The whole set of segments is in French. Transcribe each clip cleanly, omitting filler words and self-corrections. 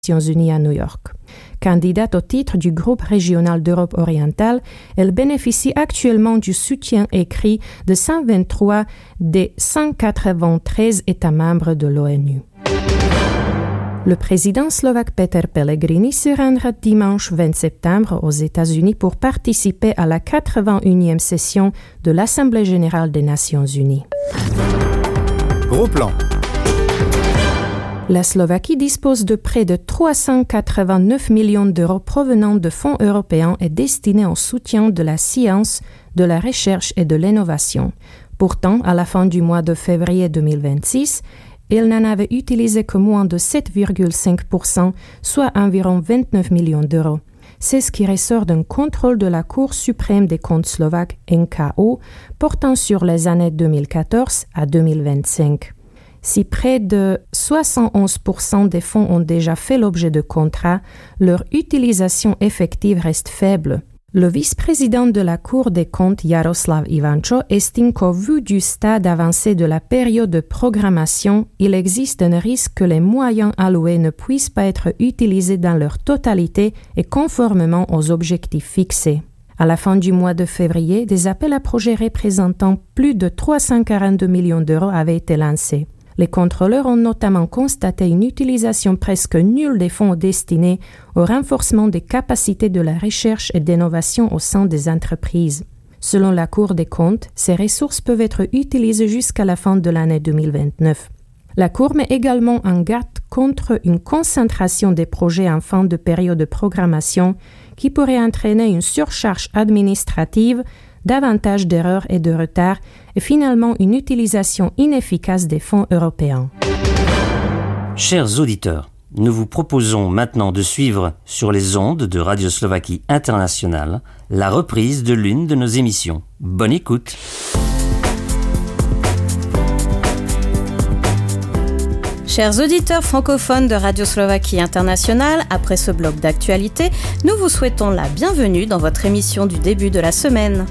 Nations Unies à New York. Candidate au titre du groupe régional d'Europe orientale, elle bénéficie actuellement du soutien écrit de 123 des 193 États membres de l'ONU. Le président slovaque Peter Pellegrini se rendra dimanche 20 septembre aux États-Unis pour participer à la 81e session de l'Assemblée générale des Nations unies. Gros plan. La Slovaquie dispose de près de 389 millions d'euros provenant de fonds européens et destinés au soutien de la science, de la recherche et de l'innovation. Pourtant, à la fin du mois de février 2026, il n'en avait utilisé que moins de 7,5%, soit environ 29 millions d'euros. C'est ce qui ressort d'un contrôle de la Cour suprême des comptes slovaques, NKO, portant sur les années 2014 à 2025. Si près de 71% des fonds ont déjà fait l'objet de contrats, leur utilisation effective reste faible. Le vice-président de la Cour des comptes, Jaroslav Ivančo, estime qu'au vu du stade avancé de la période de programmation, il existe un risque que les moyens alloués ne puissent pas être utilisés dans leur totalité et conformément aux objectifs fixés. À la fin du mois de février, des appels à projets représentant plus de 342 millions d'euros avaient été lancés. Les contrôleurs ont notamment constaté une utilisation presque nulle des fonds destinés au renforcement des capacités de la recherche et d'innovation au sein des entreprises. Selon la Cour des comptes, ces ressources peuvent être utilisées jusqu'à la fin de l'année 2029. La Cour met également en garde contre une concentration des projets en fin de période de programmation qui pourrait entraîner une surcharge administrative, davantage d'erreurs et de retards et finalement une utilisation inefficace des fonds européens. Chers auditeurs, nous vous proposons maintenant de suivre sur les ondes de Radio Slovaquie Internationale la reprise de l'une de nos émissions. Bonne écoute! Chers auditeurs francophones de Radio Slovaquie Internationale, après ce bloc d'actualité, nous vous souhaitons la bienvenue dans votre émission du début de la semaine.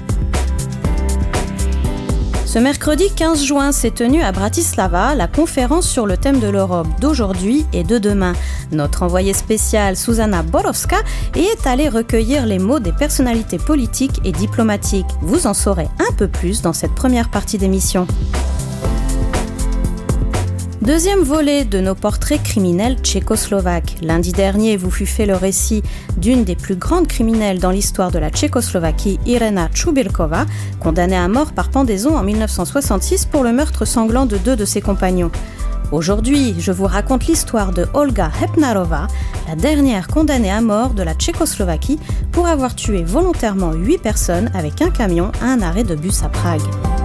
Ce mercredi 15 juin s'est tenue à Bratislava la conférence sur le thème de l'Europe d'aujourd'hui et de demain. Notre envoyée spéciale Zuzana Borowska y est allée recueillir les mots des personnalités politiques et diplomatiques. Vous en saurez un peu plus dans cette première partie d'émission. Deuxième volet de nos portraits criminels tchécoslovaques. Lundi dernier vous fut fait le récit d'une des plus grandes criminelles dans l'histoire de la Tchécoslovaquie, Irena Čubilková, condamnée à mort par pendaison en 1966 pour le meurtre sanglant de 2 de ses compagnons. Aujourd'hui, je vous raconte l'histoire de Olga Hepnarová, la dernière condamnée à mort de la Tchécoslovaquie pour avoir tué volontairement 8 personnes avec un camion à un arrêt de bus à Prague.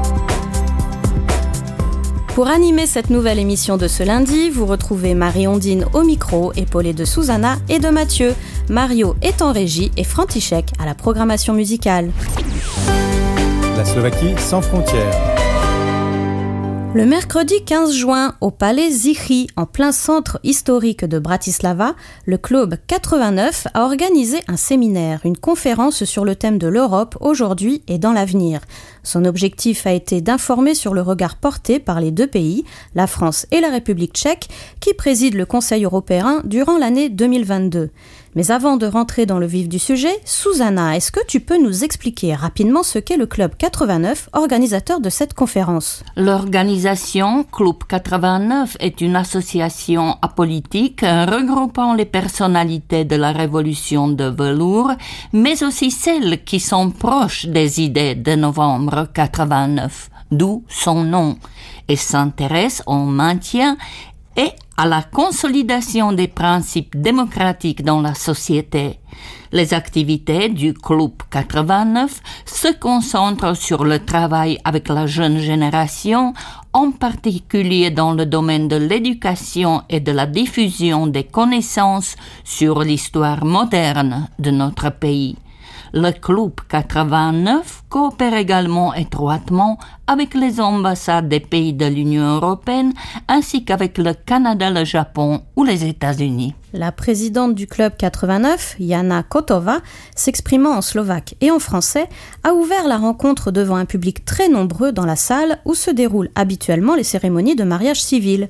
Pour animer cette nouvelle émission de ce lundi, vous retrouvez Marie-Ondine au micro, épaulée de Zuzana et de Mathieu. Mario est en régie et František à la programmation musicale. La Slovaquie sans frontières. Le mercredi 15 juin, au palais Zichy, en plein centre historique de Bratislava, le Club 89 a organisé un séminaire, une conférence sur le thème de l'Europe aujourd'hui et dans l'avenir. Son objectif a été d'informer sur le regard porté par les 2 pays, la France et la République tchèque, qui président le Conseil européen durant l'année 2022. Mais avant de rentrer dans le vif du sujet, Zuzana, est-ce que tu peux nous expliquer rapidement ce qu'est le Club 89, organisateur de cette conférence ? L'organisation Club 89 est une association apolitique regroupant les personnalités de la révolution de velours, mais aussi celles qui sont proches des idées de novembre 89, d'où son nom, et s'intéresse au maintien et à la consolidation des principes démocratiques dans la société. Les activités du Club 89 se concentrent sur le travail avec la jeune génération, en particulier dans le domaine de l'éducation et de la diffusion des connaissances sur l'histoire moderne de notre pays. Le Club 89 coopère également étroitement avec les ambassades des pays de l'Union européenne ainsi qu'avec le Canada, le Japon ou les États-Unis. La présidente du Club 89, Jana Kotova, s'exprimant en slovaque et en français, a ouvert la rencontre devant un public très nombreux dans la salle où se déroulent habituellement les cérémonies de mariage civil.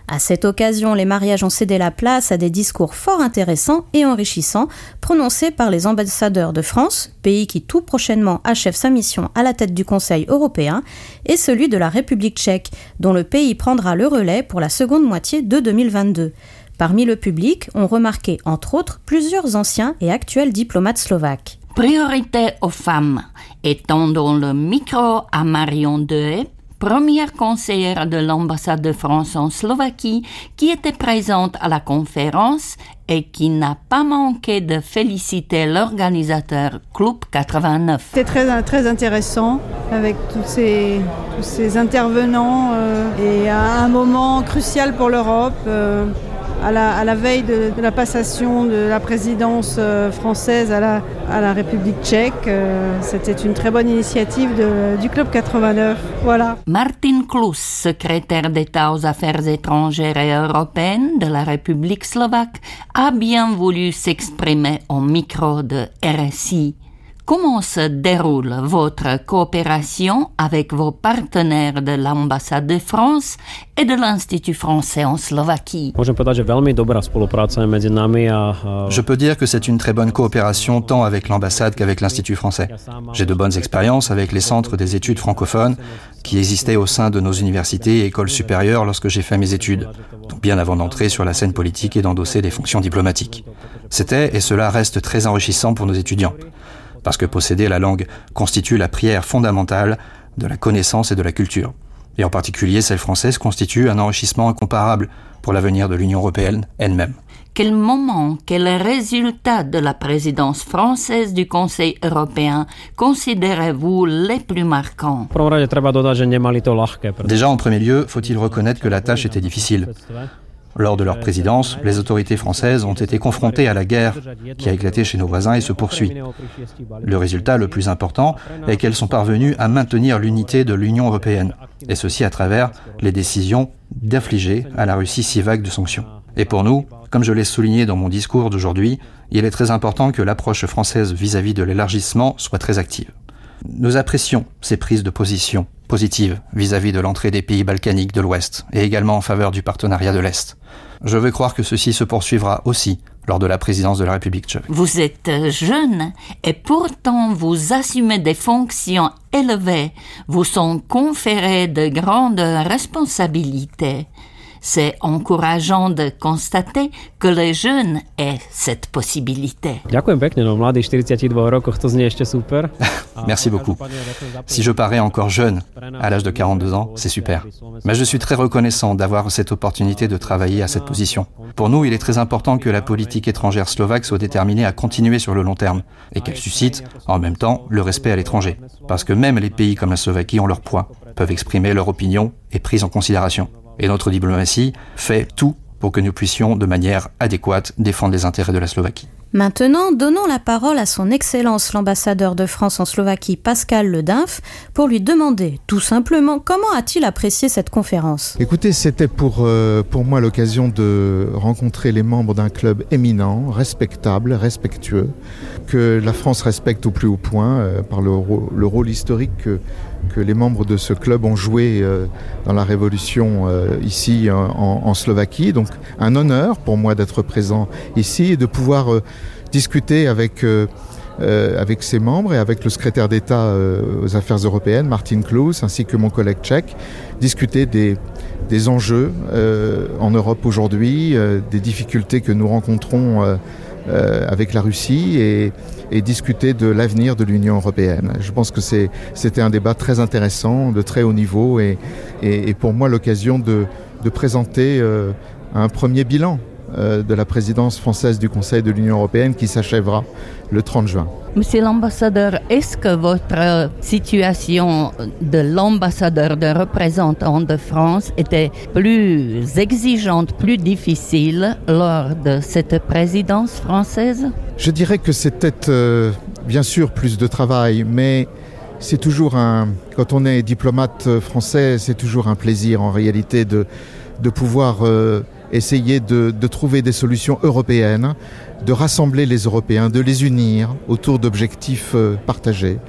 À cette occasion, les mariages ont cédé la place à des discours fort intéressants et enrichissants prononcés par les ambassadeurs de France, pays qui tout prochainement achève sa mission à la tête du Conseil européen, et celui de la République tchèque, dont le pays prendra le relais pour la seconde moitié de 2022. Parmi le public, on remarquait entre autres plusieurs anciens et actuels diplomates slovaques. Priorité aux femmes. Et tendons le micro à Marion Dehaye, première conseillère de l'ambassade de France en Slovaquie, qui était présente à la conférence et qui n'a pas manqué de féliciter l'organisateur Club 89. C'était très intéressant avec tous ces intervenants et à un moment crucial pour l'Europe. À la veille de la passation de la présidence française à la République tchèque. C'était une très bonne initiative du Club 89. Voilà. Martin Klus, secrétaire d'État aux Affaires étrangères et européennes de la République slovaque, a bien voulu s'exprimer au micro de RSI. Comment se déroule votre coopération avec vos partenaires de l'ambassade de France et de l'Institut français en Slovaquie? Je peux dire que c'est une très bonne coopération tant avec l'ambassade qu'avec l'Institut français. J'ai de bonnes expériences avec les centres des études francophones qui existaient au sein de nos universités et écoles supérieures lorsque j'ai fait mes études, donc bien avant d'entrer sur la scène politique et d'endosser des fonctions diplomatiques. C'était et cela reste très enrichissant pour nos étudiants. Parce que posséder la langue constitue la prière fondamentale de la connaissance et de la culture. Et en particulier, celle française constitue un enrichissement incomparable pour l'avenir de l'Union européenne elle-même. Quel moment, quel résultat de la présidence française du Conseil européen considérez-vous les plus marquants? Déjà, en premier lieu, faut-il reconnaître que la tâche était difficile. Lors de leur présidence, les autorités françaises ont été confrontées à la guerre qui a éclaté chez nos voisins et se poursuit. Le résultat le plus important est qu'elles sont parvenues à maintenir l'unité de l'Union européenne, et ceci à travers les décisions d'infliger à la Russie 6 vagues de sanctions. Et pour nous, comme je l'ai souligné dans mon discours d'aujourd'hui, il est très important que l'approche française vis-à-vis de l'élargissement soit très active. Nous apprécions ces prises de position positives vis-à-vis de l'entrée des pays balkaniques de l'Ouest et également en faveur du partenariat de l'Est. Je veux croire que ceci se poursuivra aussi lors de la présidence de la République tchèque. Vous êtes jeune et pourtant vous assumez des fonctions élevées, vous sont conférées de grandes responsabilités. C'est encourageant de constater que les jeunes aient cette possibilité. Merci beaucoup. Si je parais encore jeune, à l'âge de 42 ans, c'est super. Mais je suis très reconnaissant d'avoir cette opportunité de travailler à cette position. Pour nous, il est très important que la politique étrangère slovaque soit déterminée à continuer sur le long terme et qu'elle suscite, en même temps, le respect à l'étranger. Parce que même les pays comme la Slovaquie ont leur poids, peuvent exprimer leur opinion et prise en considération. Et notre diplomatie fait tout pour que nous puissions de manière adéquate défendre les intérêts de la Slovaquie. Maintenant, donnons la parole à son Excellence l'ambassadeur de France en Slovaquie, Pascal Le Dinf, pour lui demander tout simplement comment a-t-il apprécié cette conférence. Écoutez, c'était pour moi l'occasion de rencontrer les membres d'un club éminent, respectable, respectueux, que la France respecte au plus haut point par le rôle historique que les membres de ce club ont joué dans la Révolution ici en Slovaquie. Donc un honneur pour moi d'être présent ici et de pouvoir discuter avec ses membres et avec le secrétaire d'État aux Affaires européennes, Martin Klus, ainsi que mon collègue tchèque, discuter des enjeux en Europe aujourd'hui, des difficultés que nous rencontrons avec la Russie et discuter de l'avenir de l'Union européenne. Je pense que c'était un débat très intéressant, de très haut niveau et pour moi l'occasion de présenter un premier bilan de la présidence française du Conseil de l'Union européenne qui s'achèvera le 30 juin. Monsieur l'ambassadeur, est-ce que votre situation de l'ambassadeur, de représentant de France était plus exigeante, plus difficile lors de cette présidence française? Je dirais que c'était bien sûr plus de travail, mais c'est toujours quand on est diplomate français, c'est toujours un plaisir en réalité de pouvoir essayer de trouver des solutions européennes, de rassembler les Européens, de les unir autour d'objectifs partagés.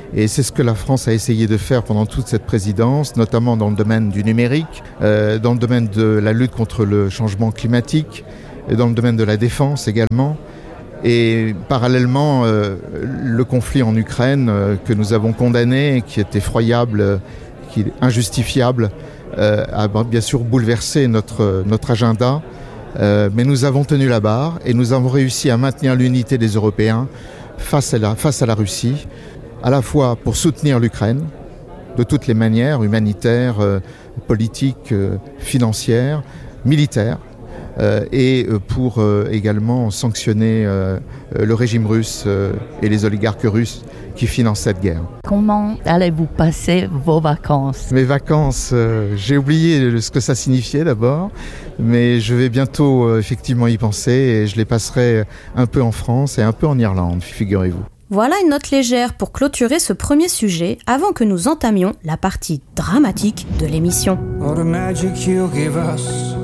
Et c'est ce que la France a essayé de faire pendant toute cette présidence, notamment dans le domaine du numérique, dans le domaine de la lutte contre le changement climatique, et dans le domaine de la défense également. Et parallèlement, le conflit en Ukraine que nous avons condamné, qui est effroyable, qui est injustifiable, a bien sûr bouleversé notre agenda. Mais nous avons tenu la barre et nous avons réussi à maintenir l'unité des Européens face à la Russie, à la fois pour soutenir l'Ukraine de toutes les manières, humanitaires, politiques, financières, militaires, et pour également sanctionner le régime russe et les oligarques russes qui financent cette guerre. Comment allez-vous passer vos vacances ? Mes vacances, j'ai oublié ce que ça signifiait d'abord, mais je vais bientôt effectivement y penser et je les passerai un peu en France et un peu en Irlande, figurez-vous. Voilà une note légère pour clôturer ce premier sujet avant que nous entamions la partie dramatique de l'émission. What a magic you give us.